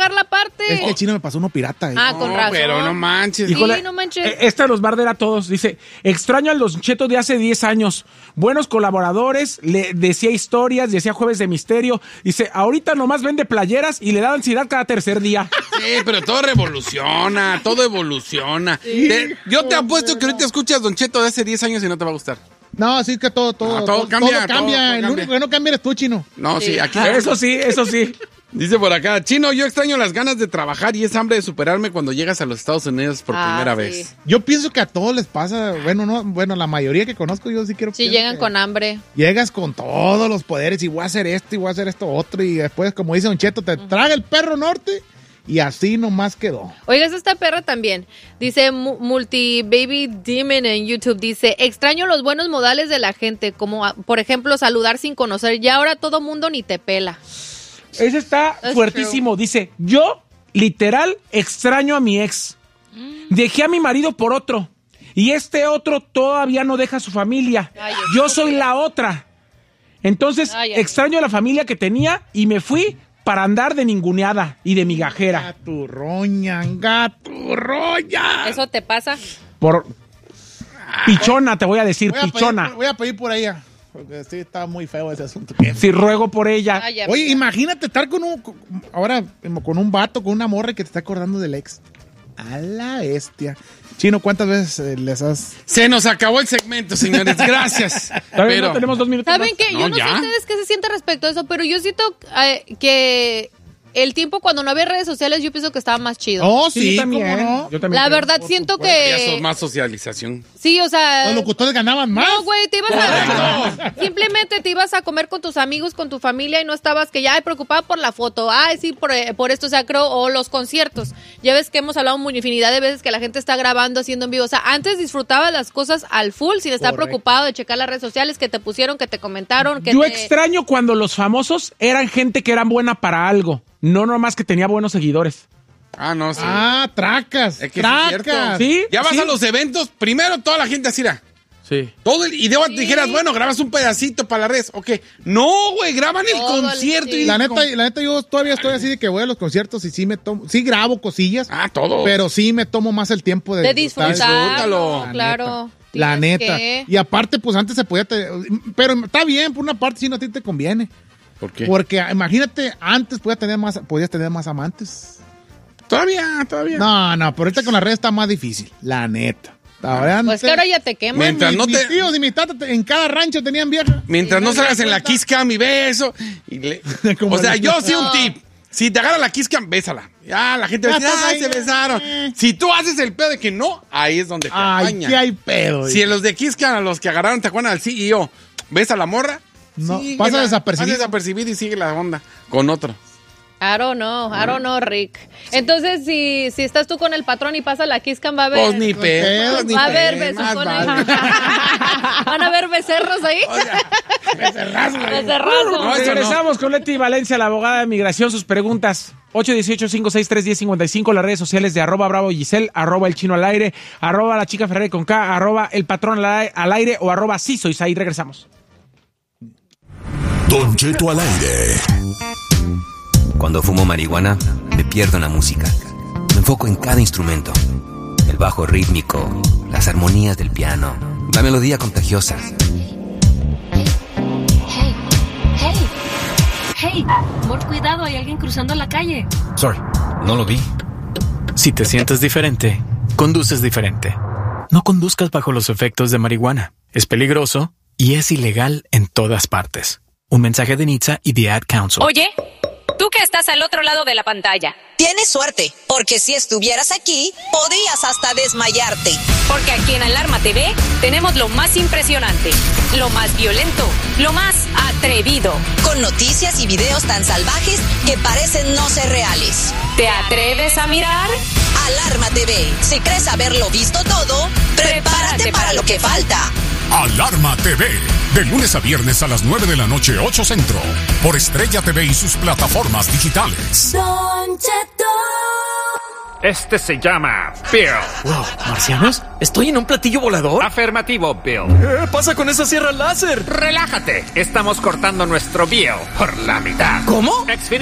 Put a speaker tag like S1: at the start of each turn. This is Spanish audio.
S1: pagar la parte.
S2: Es que el Chino me pasó uno pirata.
S1: Con razón.
S3: Pero no manches.
S1: Híjole, sí, no manches.
S4: Esta nos va a arder a todos. Dice, extraño a los Chetos de hace 10 años. Buenos colaboradores, le decía historias, decía Jueves de Misterio. Dice, ahorita nomás vende playeras y le da ansiedad cada tercer día.
S3: Sí, pero todo revoluciona, todo evoluciona.
S2: Sí.
S3: Yo te apuesto que ahorita escuchas Don Cheto de hace 10 años y no te va a gustar.
S2: No, sí que todo
S3: cambia.
S2: Todo cambia.
S3: Todo
S2: El único que no cambia eres tú, Chino.
S3: No, sí, aquí.
S4: Eso sí.
S3: Dice por acá, Chino, yo extraño las ganas de trabajar y esa hambre de superarme cuando llegas a los Estados Unidos por primera vez.
S2: Yo pienso que a todos les pasa, bueno, la mayoría que conozco yo sí quiero.
S1: Sí, llegan con hambre.
S2: Llegas con todos los poderes y voy a hacer esto y voy a hacer esto otro y después, como dice Don Cheto, te traga el perro norte y así nomás quedó.
S1: Oigas, esta perra también. Dice Multi Baby Demon en YouTube. Dice, extraño los buenos modales de la gente, como por ejemplo saludar sin conocer. Ya ahora todo mundo ni te pela.
S4: Ese está fuertísimo.
S1: True.
S4: Dice, yo, literal, extraño a mi ex. Dejé a mi marido por otro. Y este otro todavía no deja a su familia. Yo soy la otra. Entonces, extraño a la familia que tenía y me fui para andar de ninguneada y de migajera.
S2: Gaturroña.
S1: ¿Eso te pasa?
S4: Por pichona, te voy a decir, pichona.
S2: Voy a pedir por ella. Porque sí, está muy feo ese asunto.
S4: Si ruego por ella.
S2: Oye, imagínate estar con un vato, con una morra que te está acordando del ex. A la bestia. Chino, ¿cuántas veces les has...?
S3: Se nos acabó el segmento, señores. Gracias.
S4: Pero no tenemos 2 minutos
S1: ¿Saben
S4: más?
S1: qué? Yo no sé ustedes qué se siente respecto a eso, pero yo siento que el tiempo cuando no había redes sociales yo pienso que estaba más chido.
S2: Oh, sí,
S4: también.
S2: ¿cómo no?
S4: Yo también
S1: La
S4: creo.
S1: verdad siento
S3: Ya
S1: que...
S3: sos más socialización.
S1: Sí, o sea...
S2: Los locutores ganaban más.
S1: No, güey, te ibas a... Simplemente te ibas a comer con tus amigos, con tu familia y no estabas que ya preocupada por la foto. Ay, sí, por esto, o sea, creo... O los conciertos. Ya ves que hemos hablado una infinidad de veces que la gente está grabando, haciendo en vivo. O sea, antes disfrutabas las cosas al full sin estar preocupado de checar las redes sociales que te pusieron, que te comentaron, que
S4: Yo extraño cuando los famosos eran gente que eran buena para algo. No nomás que tenía buenos seguidores.
S3: Ah, no, sí.
S2: Ah, tracas.
S3: Es que sí es cierto.
S4: ¿Sí?
S3: Ya vas
S4: ¿Sí?
S3: a los eventos, primero toda la gente así era.
S4: Sí.
S3: Todo y de dijeras, bueno, grabas un pedacito para la red. Ok. No, güey, graban el
S1: Todo
S3: concierto.
S1: sí.
S3: Y
S2: La neta, yo todavía estoy así de que voy a los conciertos y sí grabo cosillas.
S3: Ah, todo.
S2: Pero sí me tomo más el tiempo de
S1: disfrutarlo,
S3: Disfrútalo.
S1: claro.
S2: La
S1: Tienes
S2: neta.
S1: que-
S2: Y aparte, pues antes se podía... Pero está bien, por una parte, si no a ti te conviene.
S3: ¿Por qué?
S2: Porque imagínate, antes podías tener más amantes.
S3: Todavía.
S2: No, pero ahorita con las redes está más difícil. La neta. Ahora
S1: Pues que ahora ya te queman.
S3: Mientras no
S2: mis
S3: te-
S2: tíos y mis tatas en cada rancho tenían vieja.
S3: Mientras
S2: Y
S3: no
S2: me
S3: salgas
S2: di
S3: en la
S2: cuenta.
S3: kiss cam y beso.
S2: Como
S3: O sea,
S2: la-
S3: yo sí un
S1: No.
S3: tip. Si te agarra la kiss cam, bésala. Ya, la gente va a
S2: Ya
S3: decir,
S2: estás
S3: ay,
S2: ahí,
S3: se besaron. Si tú haces el pedo de que no, ahí es donde te
S2: Ay,
S3: apañan.
S2: qué hay pedo.
S3: Si en los de kiss cam, a los que agarraron, te acuerdan al CEO, ves a la morra,
S2: No,
S3: síguela.
S2: pasa desapercibido.
S3: Pasa desapercibido y sigue la onda con otro.
S1: I don't know, Rick. Entonces, si estás tú con el patrón y pasa la kiss cam, va a haber...
S3: Pues ni pedo, ni
S1: Va a haber
S3: pedo, más
S1: besucones.
S3: vale.
S1: Van a haber becerros ahí. Becerrazo.
S3: No, eso
S4: Regresamos con Leti Valencia, la abogada de migración. Sus preguntas, 818-563-1055, las redes sociales de @Bravo Giselle, @El Chino al aire, @La Chica Ferrari con K, @El Patrón al aire o @Sí Soy Ahí. Regresamos.
S5: Don Cheto al aire.
S6: Cuando fumo marihuana, me pierdo en la música. Me enfoco en cada instrumento. El bajo rítmico, las armonías del piano, la melodía contagiosa.
S7: Hey, mucho cuidado, hay alguien cruzando la calle.
S6: Sorry, no lo vi.
S8: Si te sientes diferente, conduces diferente. No conduzcas bajo los efectos de marihuana. Es peligroso y es ilegal en todas partes. Un mensaje de NHTSA y The Ad Council.
S7: Oye, tú que estás al otro lado de la pantalla.
S9: Tienes suerte, porque si estuvieras aquí, podrías hasta desmayarte.
S7: Porque aquí en Alarma TV tenemos lo más impresionante, lo más violento, lo más atrevido.
S9: Con noticias y videos tan salvajes que parecen no ser reales.
S7: ¿Te atreves a mirar?
S9: Alarma TV. Si crees haberlo visto todo, prepárate para lo que falta.
S5: Alarma TV. De lunes a viernes a las 9 de la noche, 8 Centro. Por Estrella TV y sus plataformas digitales.
S10: Este se llama Bill.
S8: Wow, ¿marcianos? ¿Estoy en un platillo volador?
S10: Afirmativo, Bill.
S8: ¿Qué pasa con esa sierra láser?
S10: Relájate. Estamos cortando nuestro Bill por la mitad.
S8: ¿Cómo?